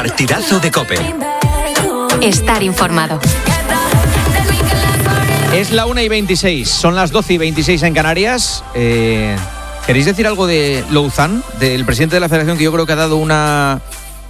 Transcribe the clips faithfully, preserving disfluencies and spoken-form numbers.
partidazo de COPE. Estar informado. Es la una y veintiséis, son las doce y veintiséis en Canarias. Eh, ¿Queréis decir algo de Louzán, del presidente de la Federación, que yo creo que ha dado una...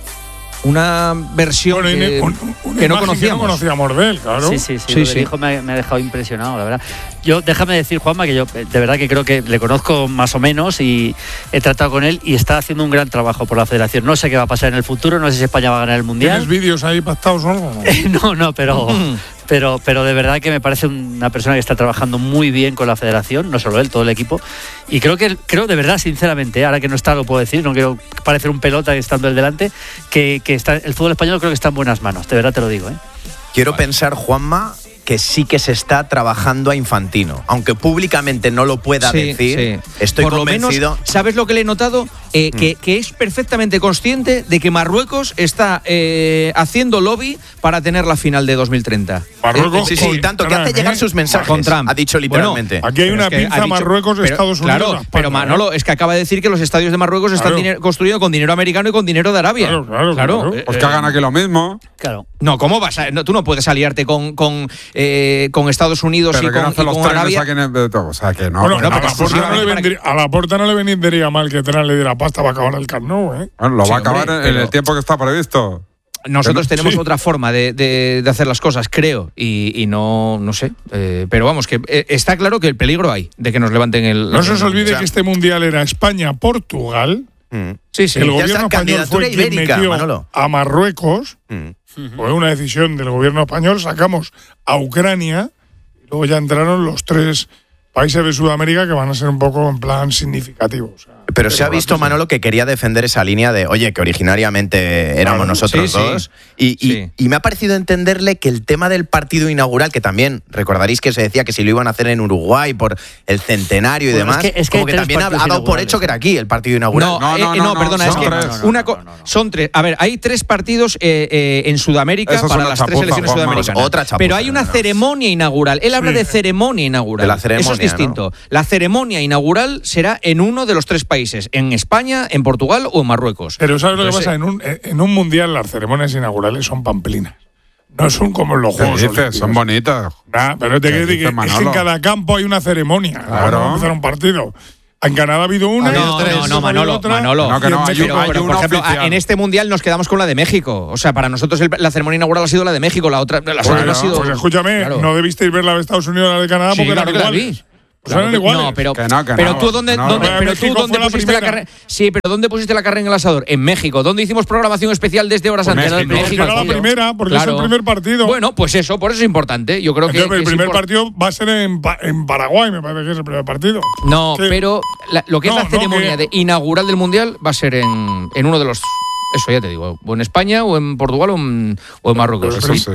una versión bueno, que, un, un que no conocíamos. Que no conocíamos de él, claro. Sí, sí, sí. sí, lo sí. que dijo me, me ha dejado impresionado, la verdad. Yo, déjame decir, Juanma, que yo de verdad que creo que le conozco más o menos y he tratado con él y está haciendo un gran trabajo por la Federación. No sé qué va a pasar en el futuro, no sé si España va a ganar el Mundial. ¿Tienes vídeos ahí pactados o algo? no, no, pero... Pero, pero de verdad que me parece una persona que está trabajando muy bien con la Federación, no solo él, todo el equipo. Y creo que, creo de verdad, sinceramente, ahora que no está, lo puedo decir, no quiero parecer un pelota estando él delante, que, que está, el fútbol español creo que está en buenas manos, de verdad te lo digo, ¿eh? Quiero vale. pensar, Juanma, que sí que se está trabajando a Infantino. Aunque públicamente no lo pueda sí, decir, sí. estoy Por convencido... Lo menos, ¿sabes lo que le he notado? Eh, mm. que, que es perfectamente consciente de que Marruecos está eh, haciendo lobby para tener la final de dos mil treinta. Marruecos, eh, sí, sí, tanto que hace llegar sus mensajes con Trump. Ha dicho literalmente. Bueno, aquí hay una pinza dicho, Marruecos, pero, Estados Unidos. Claro, pero Manolo, es que acaba de decir que los estadios de Marruecos claro. están construidos con dinero americano y con dinero de Arabia. Claro, claro. claro. claro. Pues que hagan aquí lo mismo. Claro. No, ¿cómo vas a...? No, tú no puedes aliarte con, con, eh, con Estados Unidos pero y con, que no y con Arabia. El, o sea, que no. Bueno, que a, no la Porta no le vendría, a la Porta no le vendría mal que Trump le diera pasta para acabar el Camp Nou, ¿eh? Bueno, lo sí, va a acabar hombre, en el tiempo que está previsto. Nosotros pero, tenemos sí. otra forma de, de, de hacer las cosas, creo, y, y no no sé. Eh, pero vamos, que eh, está claro que el peligro hay de que nos levanten el... No se os olvide que este Mundial era España-Portugal. Mm. Sí, sí. El gobierno español fue quien ibérica, metió Manolo. a Marruecos. Mm. Fue una decisión del gobierno español. Sacamos a Ucrania. Y luego ya entraron los tres países de Sudamérica que van a ser un poco en plan significativo. O sea, pero se ha visto, Manolo, que quería defender esa línea de, oye, que originariamente éramos claro, nosotros sí, dos. Sí. Y, y, sí. y me ha parecido entenderle que el tema del partido inaugural, que también recordaréis que se decía que si lo iban a hacer en Uruguay por el centenario y bueno, demás, es que, es que como que también ha, ha dado por hecho que era aquí el partido inaugural. No, no, no, eh, no, no, no perdona, no, es que no, no, una no, no, no. son tres. A ver, hay tres partidos eh, eh, en Sudamérica Eso para es las chapuza, tres selecciones Juanma. sudamericanas. Pues otra chapuza, pero hay una no. ceremonia inaugural. Él habla sí. de ceremonia inaugural. De la ceremonia, eso es distinto. ¿no? La ceremonia inaugural será en uno de los tres países, en España, en Portugal o en Marruecos. Pero ¿sabes lo que Entonces, pasa? En un, en un mundial las ceremonias inaugurales son pamplinas. No son como en los ¿Qué Juegos dices? Olímpicos. Son bonitas. Nah, pero te quiero decir que, es que en cada campo hay una ceremonia. Claro. Vamos a empezar un partido. En Canadá ha habido una. No, y en no, no, Manolo, otra, Manolo. No, que no, hay, pero, hay pero, una por ejemplo, oficial. en este mundial nos quedamos con la de México. O sea, para nosotros el, la ceremonia inaugural ha sido la de México, la otra, la Bueno, otra ha sido. pues escúchame, claro. no debisteis ver la de Estados Unidos o la de Canadá Sí, porque claro eran que la iguales. vi. Pues eran iguales. No, pero, Que no, que pero no, tú dónde, no, dónde, no. pero tú México dónde fue la pusiste la primera. carne. Sí, pero ¿dónde pusiste la carne en el asador? En México. ¿Dónde hicimos programación especial desde horas Pues antes? México. En Porque era la primera, porque Claro. es el primer partido. Bueno, pues eso, por eso es importante. Yo creo que, Entonces, que el es primer import- partido va a ser en, Pa- en Paraguay, me parece que es el primer partido. No, Sí. pero la- lo que No, es la no, ceremonia que- de inaugural del mundial va a ser en, en uno de los. Eso ya te digo, o en España, o en Portugal, o en, o en Marruecos. Eso sí.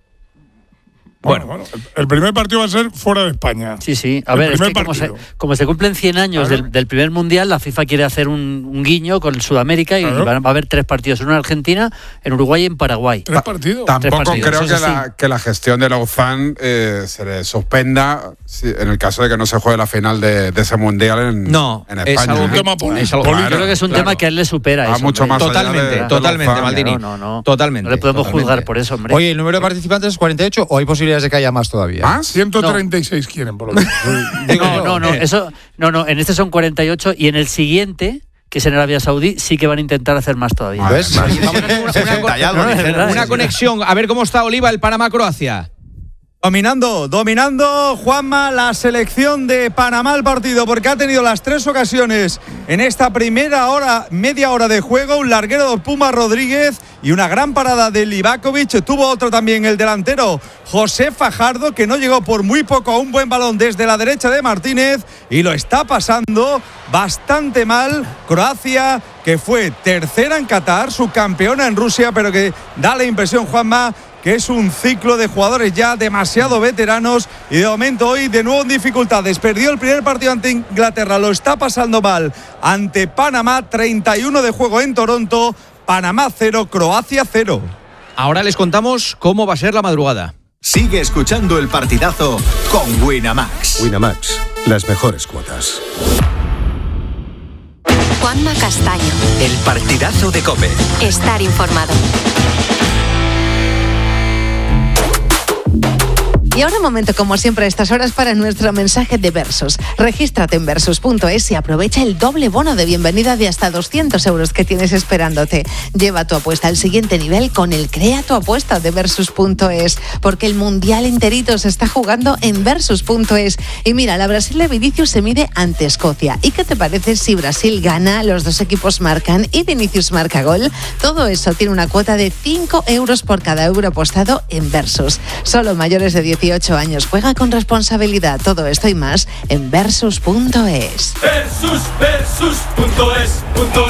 Bueno, bueno, el, el primer partido va a ser fuera de España. Sí, sí. A El ver, es primer que como se, partido. como se cumplen cien años Claro. del, del primer mundial, la FIFA quiere hacer un, un guiño con Sudamérica y Claro. va, va a haber tres partidos, uno en Argentina, en Uruguay y en Paraguay. Tres partidos. Tampoco partidos, creo eso que la, sí. que la gestión de Louzán eh, se le suspenda si- en el caso de que no se juegue la final de, de ese mundial en, No, en es España. algo Un ¿eh? tema político. Es algo- Político. Yo creo que es un Claro. tema que a él le supera. Va eso, mucho hombre. más allá Totalmente, de- de totalmente, Louzán. Maldini. No, no, no. Totalmente. No le podemos totalmente. juzgar por eso, hombre. Oye, ¿el número de participantes es cuarenta y ocho o hay posibilidades de que haya más todavía? ¿Más? ciento treinta y seis quieren, por lo menos. No, no, no, eso, no, no, en este son cuarenta y ocho y en el siguiente, que es en Arabia Saudí, sí que van a intentar hacer más todavía. Madre ¿Ves? mía. Vamos a hacer una, sesenta y algo, una- dicen. una- una conexión. A ver cómo está Oliva, el Panamá-Croacia. Dominando, dominando Juanma la selección de Panamá el partido porque ha tenido las tres ocasiones en esta primera hora, media hora de juego, un larguero de Puma Rodríguez y una gran parada de Livakovic. Tuvo otro también el delantero José Fajardo que no llegó por muy poco a un buen balón desde la derecha de Martínez y lo está pasando bastante mal Croacia, que fue tercera en Qatar, subcampeona en Rusia, pero que da la impresión, Juanma, que es un ciclo de jugadores ya demasiado veteranos y de momento hoy de nuevo en dificultades. Perdió el primer partido ante Inglaterra, lo está pasando mal ante Panamá, treinta y uno de juego en Toronto, Panamá cero, Croacia cero. Ahora les contamos cómo va a ser la madrugada. Sigue escuchando el partidazo con Winamax. Winamax, las mejores cuotas. Juanma Castaño. El partidazo de COPE. Estar informado. Y ahora un momento, como siempre a estas horas, para nuestro mensaje de Versus. Regístrate en versus punto es y aprovecha el doble bono de bienvenida de hasta doscientos euros que tienes esperándote. Lleva tu apuesta al siguiente nivel con el Crea tu apuesta de versus punto es, porque el mundial enterito se está jugando en versus punto es. Y mira, la Brasil de Vinicius se mide ante Escocia. ¿Y qué te parece si Brasil gana, los dos equipos marcan y Vinicius marca gol? Todo eso tiene una cuota de cinco euros por cada euro apostado en Versus. Solo mayores de dieciocho años. Juega con responsabilidad. Todo esto y más en versus punto es. versus punto es.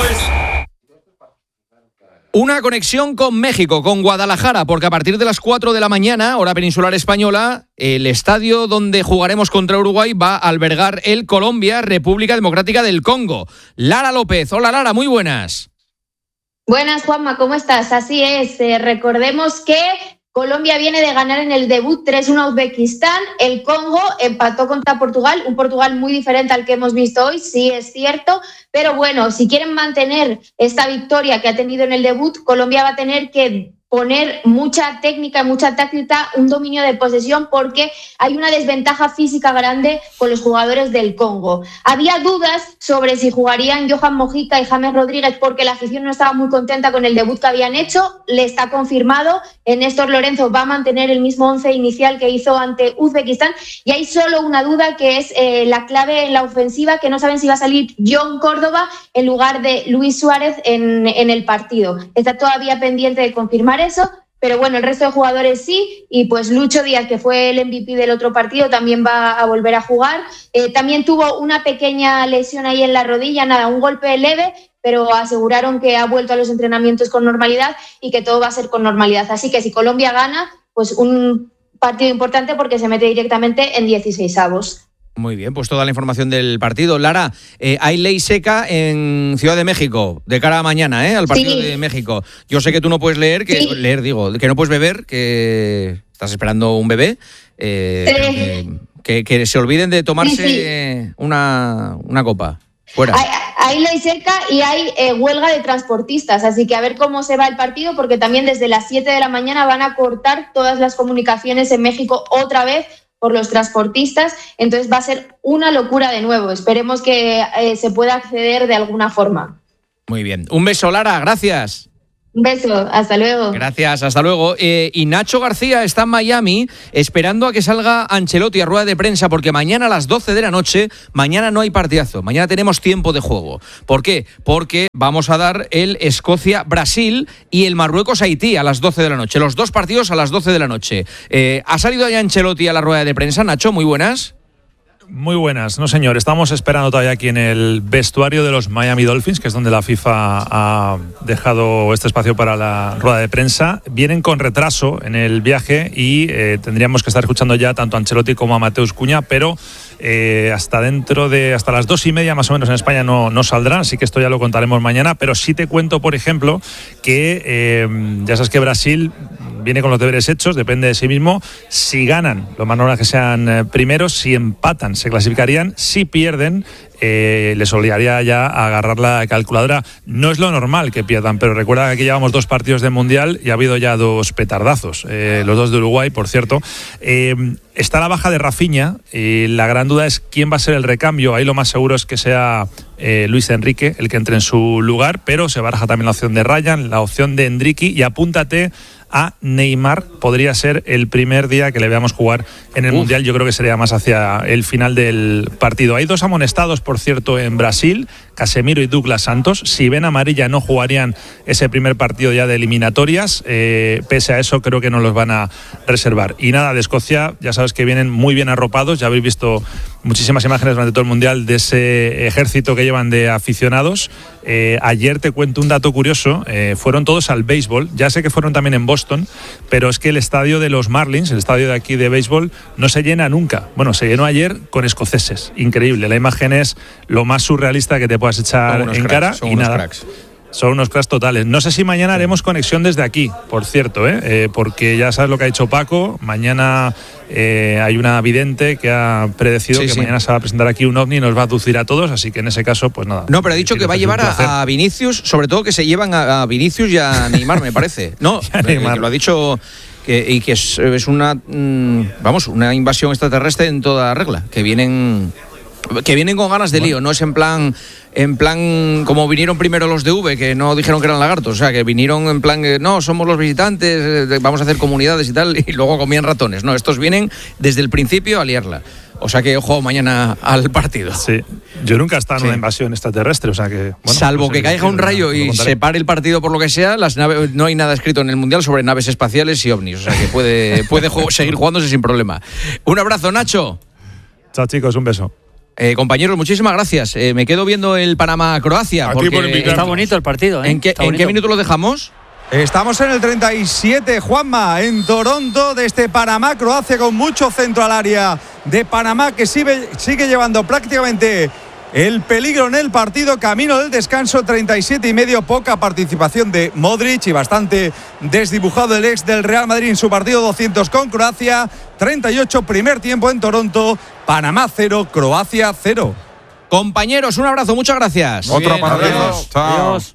Una conexión con México, con Guadalajara, porque a partir de las cuatro de la mañana, hora peninsular española, el estadio donde jugaremos contra Uruguay va a albergar el Colombia, República Democrática del Congo. Lara López. Hola, Lara, muy buenas. Buenas, Juanma, ¿cómo estás? Así es, eh, recordemos que Colombia viene de ganar en el debut tres uno a Uzbekistán. El Congo empató contra Portugal, un Portugal muy diferente al que hemos visto hoy, sí es cierto, pero bueno, si quieren mantener esta victoria que ha tenido en el debut, Colombia va a tener que poner mucha técnica, mucha táctica, un dominio de posesión, porque hay una desventaja física grande con los jugadores del Congo. Había dudas sobre si jugarían Johan Mojica y James Rodríguez porque la afición no estaba muy contenta con el debut que habían hecho. Le está confirmado. Néstor Lorenzo va a mantener el mismo once inicial que hizo ante Uzbekistán, y hay solo una duda, que es eh, la clave en la ofensiva, que no saben si va a salir John Córdoba en lugar de Luis Suárez en, en el partido. Está todavía pendiente de confirmar eso, pero bueno, el resto de jugadores sí, y pues Lucho Díaz, que fue el M V P del otro partido, también va a volver a jugar. Eh, también tuvo una pequeña lesión ahí en la rodilla, nada, un golpe leve, pero aseguraron que ha vuelto a los entrenamientos con normalidad y que todo va a ser con normalidad. Así que si Colombia gana, pues un partido importante porque se mete directamente en dieciseisavos. Muy bien, pues toda la información del partido. Lara, eh, hay ley seca en Ciudad de México de cara a mañana, ¿eh? Al partido sí. de México. Yo sé que tú no puedes leer, que sí. leer digo, que no puedes beber, que estás esperando un bebé, eh, sí. que, que, que se olviden de tomarse sí, sí. Una, una copa. Fuera. Hay, hay ley seca y hay eh, huelga de transportistas, así que a ver cómo se va el partido, porque también desde las siete de la mañana van a cortar todas las comunicaciones en México otra vez por los transportistas, entonces va a ser una locura de nuevo. Esperemos que eh, se pueda acceder de alguna forma. Muy bien. Un beso, Lara, gracias. Un beso, hasta luego. Gracias, hasta luego. Eh, y Nacho García está en Miami esperando a que salga Ancelotti a rueda de prensa, porque mañana a las doce de la noche, mañana no hay partidazo, mañana tenemos tiempo de juego. ¿Por qué? Porque vamos a dar el Escocia-Brasil y el Marruecos-Haití a las doce de la noche, los dos partidos a las doce de la noche. Eh, ¿Ha salido ya Ancelotti a la rueda de prensa? Nacho, muy buenas. Muy buenas, no señor, estamos esperando todavía aquí en el vestuario de los Miami Dolphins, que es donde la FIFA ha dejado este espacio para la rueda de prensa. Vienen con retraso en el viaje y eh, tendríamos que estar escuchando ya tanto a Ancelotti como a Mateus Cunha, pero eh, hasta dentro de hasta las dos y media más o menos en España no, no saldrán, así que esto ya lo contaremos mañana. Pero sí te cuento, por ejemplo, que eh, ya sabes que Brasil viene con los deberes hechos, depende de sí mismo. Si ganan, lo más normal es que sean eh, primeros. Si empatan, se clasificarían. Si pierden, eh, les obligaría ya a agarrar la calculadora. No es lo normal que pierdan, pero recuerda que aquí llevamos dos partidos de Mundial y ha habido ya dos petardazos, eh, los dos de Uruguay, por cierto. Eh, está la baja de Rafinha y la gran duda es quién va a ser el recambio. Ahí lo más seguro es que sea eh, Luis Enrique el que entre en su lugar, pero se baraja también la opción de Ryan, la opción de Endricky, y apúntate a Neymar. Podría ser el primer día que le veamos jugar en el Uf. Mundial. Yo creo que sería más hacia el final del partido. Hay dos amonestados, por cierto, en Brasil, Casemiro y Douglas Santos. Si ven amarilla no jugarían ese primer partido ya de eliminatorias. Eh, pese a eso, creo que no los van a reservar. Y nada, de Escocia, ya sabes que vienen muy bien arropados. Ya habéis visto muchísimas imágenes durante todo el Mundial de ese ejército que llevan de aficionados. Eh, ayer te cuento un dato curioso. Eh, fueron todos al béisbol. Ya sé que fueron también en Boston, pero es que el estadio de los Marlins, el estadio de aquí de béisbol, no se llena nunca. Bueno, se llenó ayer con escoceses. Increíble. La imagen es lo más surrealista que te puedas echar en cracks, cara. Son y unos nada. cracks. Son unos cracks totales. No sé si mañana haremos conexión desde aquí, por cierto, ¿eh? Eh, porque ya sabes lo que ha dicho Paco. Mañana eh, hay una vidente que ha predecido sí, que sí. mañana se va a presentar aquí un ovni y nos va a aducir a todos, así que en ese caso, pues nada. No, pero ha dicho que va a llevar a, a Vinicius, sobre todo que se llevan a, a Vinicius y a Neymar, me parece. No, Neymar. Que lo ha dicho... Que, y que es, es una mmm, vamos una invasión extraterrestre en toda regla, que vienen que vienen con ganas de bueno. lío, no es en plan en plan como vinieron primero los de V, que no dijeron que eran lagartos, o sea, que vinieron en plan no, somos los visitantes, vamos a hacer comunidades y tal, y luego comían ratones. No, estos vienen desde el principio a liarla. O sea que ojo mañana al partido. Sí, yo nunca he estado en sí. una invasión extraterrestre, o sea que... Bueno, salvo no sé que caiga un rayo y se pare el partido por lo que sea, las naves, no hay nada escrito en el Mundial sobre naves espaciales y ovnis, o sea que puede, puede juego, seguir jugándose sin problema. Un abrazo, Nacho. Chao chicos, un beso. Eh, compañeros, muchísimas gracias. Eh, me quedo viendo el Panamá-Croacia. Porque está bonito el partido. ¿eh? ¿En, qué, ¿En qué minuto lo dejamos? Estamos en el treinta y siete, Juanma, en Toronto, desde Panamá, Croacia, con mucho centro al área de Panamá, que sigue, sigue llevando prácticamente el peligro en el partido. Camino del descanso, treinta y siete y medio, poca participación de Modric y bastante desdibujado el ex del Real Madrid en su partido doscientos con Croacia. treinta y ocho, primer tiempo en Toronto, Panamá cero, Croacia cero. Compañeros, un abrazo, muchas gracias. Otro para adiós. Adiós.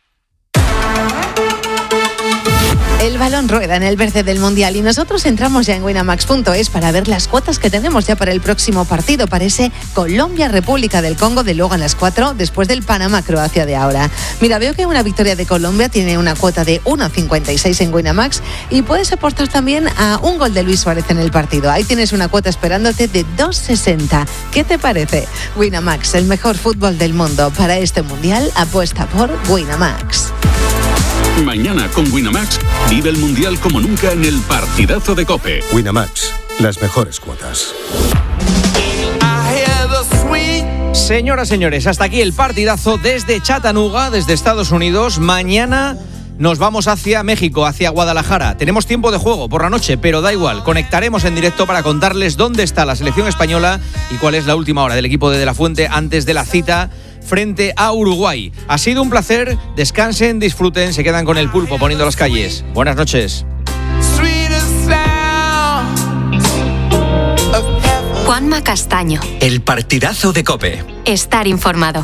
El balón rueda en el verde del Mundial y nosotros entramos ya en winamax punto es para ver las cuotas que tenemos ya para el próximo partido, para ese Colombia-República del Congo de luego a las cuatro, después del Panamá-Croacia de ahora. Mira, veo que una victoria de Colombia tiene una cuota de uno cincuenta y seis en Winamax y puedes apostar también a un gol de Luis Suárez en el partido. Ahí tienes una cuota esperándote de dos sesenta. ¿Qué te parece? Winamax, el mejor fútbol del mundo. Para este Mundial, apuesta por Winamax. Mañana con Winamax vive el Mundial como nunca en el partidazo de COPE. Winamax, las mejores cuotas. Señoras, señores, hasta aquí el partidazo desde Chattanooga, desde Estados Unidos. Mañana nos vamos hacia México, hacia Guadalajara. Tenemos tiempo de juego por la noche, pero da igual. Conectaremos en directo para contarles dónde está la selección española y cuál es la última hora del equipo de De La Fuente antes de la cita frente a Uruguay. Ha sido un placer, descansen, disfruten, se quedan con el pulpo poniendo las calles. Buenas noches. Juanma Castaño. El partidazo de COPE. Estar informado.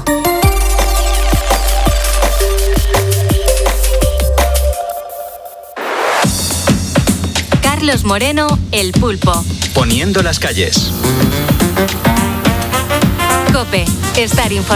Carlos Moreno, el pulpo. Poniendo las calles. COPE. Estar informado.